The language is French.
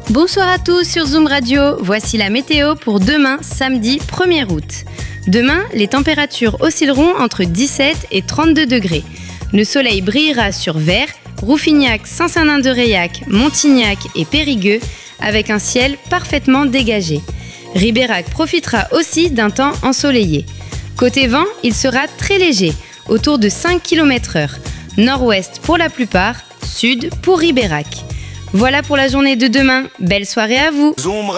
Bonsoir à tous sur Zoom Radio, voici la météo pour demain, samedi 1er août. Demain, les températures oscilleront entre 17 et 32 degrés. Le soleil brillera sur Vert, Rouffignac, Saint-Sanin-de-Réac, Montignac et Périgueux, avec un ciel parfaitement dégagé. Ribérac profitera aussi d'un temps ensoleillé. Côté vent, il sera très léger, autour de 5 km/h. Nord-ouest pour la plupart, sud pour Ribérac. Voilà pour la journée de demain. Belle soirée à vous.